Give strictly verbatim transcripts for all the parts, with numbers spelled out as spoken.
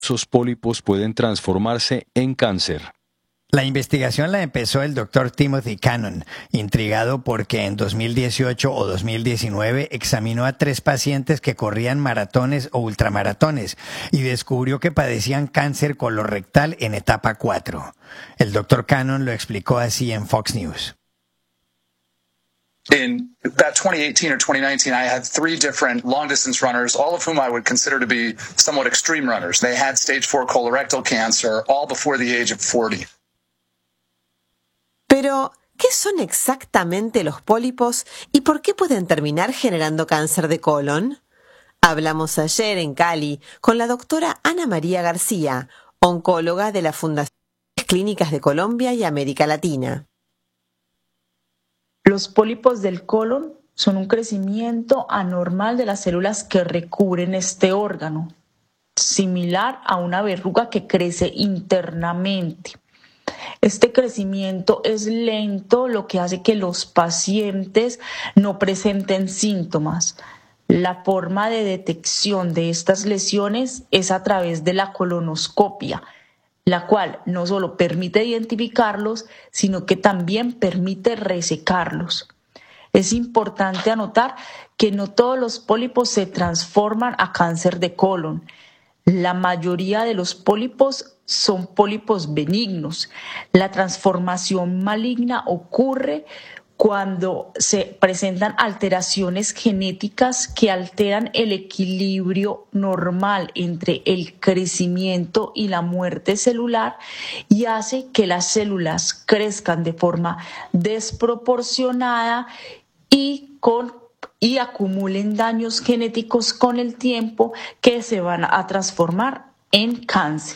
Esos pólipos pueden transformarse en cáncer. La investigación la empezó el doctor Timothy Cannon, intrigado porque en dos mil dieciocho o dos mil diecinueve examinó a tres pacientes que corrían maratones o ultramaratones y descubrió que padecían cáncer colorectal en etapa cuatro. El doctor Cannon lo explicó así en Fox News. In about twenty eighteen or twenty nineteen, I had three different long-distance runners, all of whom I would consider to be somewhat extreme runners. They had stage four colorectal cancer, all before the age of forty. Pero, ¿qué son exactamente los pólipos y por qué pueden terminar generando cáncer de colon? Hablamos ayer en Cali con la doctora Ana María García, oncóloga de la Fundación Clínicas de Colombia y América Latina. Los pólipos del colon son un crecimiento anormal de las células que recubren este órgano, similar a una verruga que crece internamente. Este crecimiento es lento, lo que hace que los pacientes no presenten síntomas. La forma de detección de estas lesiones es a través de la colonoscopia, la cual no solo permite identificarlos, sino que también permite resecarlos. Es importante anotar que no todos los pólipos se transforman a cáncer de colon. La mayoría de los pólipos son pólipos benignos. La transformación maligna ocurre cuando se presentan alteraciones genéticas que alteran el equilibrio normal entre el crecimiento y la muerte celular y hace que las células crezcan de forma desproporcionada y con y acumulen daños genéticos con el tiempo que se van a transformar en cáncer.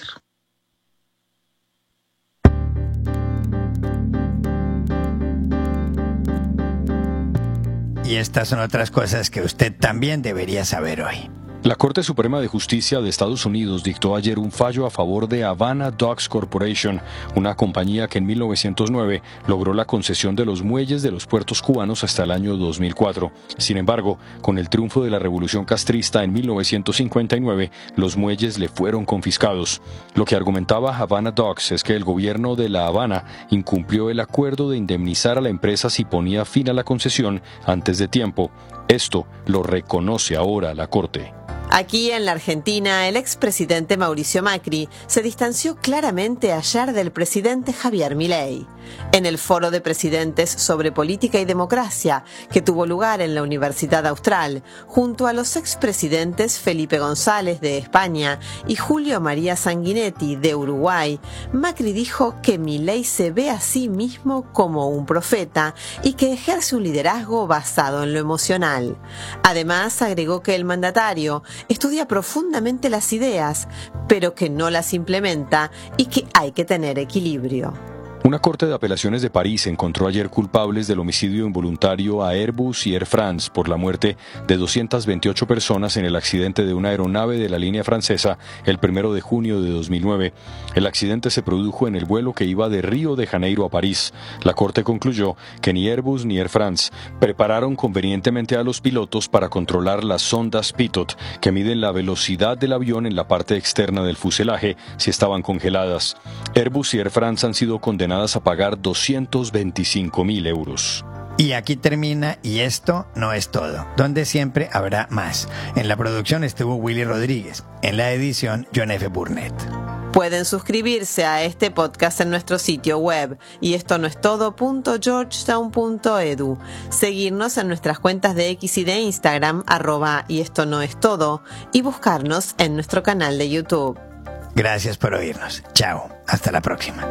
Y estas son otras cosas que usted también debería saber hoy. La Corte Suprema de Justicia de Estados Unidos dictó ayer un fallo a favor de Havana Docks Corporation, una compañía que en mil novecientos nueve logró la concesión de los muelles de los puertos cubanos hasta el año dos mil cuatro. Sin embargo, con el triunfo de la Revolución Castrista en mil novecientos cincuenta y nueve, los muelles le fueron confiscados. Lo que argumentaba Havana Docks es que el gobierno de La Habana incumplió el acuerdo de indemnizar a la empresa si ponía fin a la concesión antes de tiempo. Esto lo reconoce ahora la Corte. Aquí en la Argentina, el expresidente Mauricio Macri se distanció claramente ayer del presidente Javier Milei. En el foro de presidentes sobre política y democracia que tuvo lugar en la Universidad Austral, junto a los expresidentes Felipe González de España y Julio María Sanguinetti de Uruguay, Macri dijo que Milei se ve a sí mismo como un profeta y que ejerce un liderazgo basado en lo emocional. Además, agregó que el mandatario estudia profundamente las ideas, pero que no las implementa y que hay que tener equilibrio. Una corte de apelaciones de París encontró ayer culpables del homicidio involuntario a Airbus y Air France por la muerte de doscientas veintiocho personas en el accidente de una aeronave de la línea francesa el primero de junio de dos mil nueve. El accidente se produjo en el vuelo que iba de Río de Janeiro a París. La corte concluyó que ni Airbus ni Air France prepararon convenientemente a los pilotos para controlar las sondas Pitot, que miden la velocidad del avión en la parte externa del fuselaje si estaban congeladas. Airbus y Air France han sido condenados a pagar doscientos veinticinco mil euros. Y aquí termina Y esto no es todo, donde siempre habrá más. En la producción estuvo Willy Rodríguez, en la edición John F. Burnett. Pueden suscribirse a este podcast en nuestro sitio web y esto no es todo punto georgetown punto edu, seguirnos en nuestras cuentas de X y de Instagram, arroba y esto no es todo, y buscarnos en nuestro canal de YouTube. Gracias por oírnos. Chao. Hasta la próxima.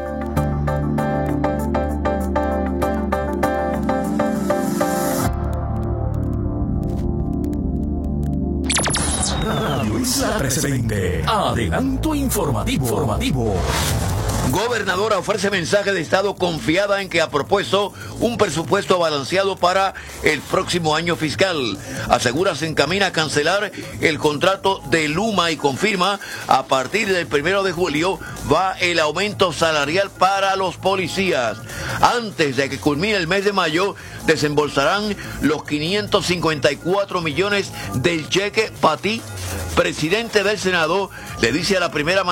Radio Isla trece veinte. Adelanto informativo. informativo. Gobernadora ofrece mensaje de Estado confiada en que ha propuesto un presupuesto balanceado para el próximo año fiscal. Asegura se encamina a cancelar el contrato de Luma y confirma a partir del primero de julio va el aumento salarial para los policías. Antes de que culmine el mes de mayo, desembolsarán los quinientos cincuenta y cuatro millones del cheque para ti, presidente del Senado le dice a la primera